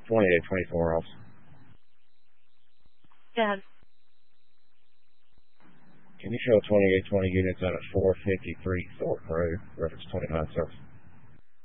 2824 off. Yeah. Can you show 2820 units out of 453 Thorpe Road, reference 29 service?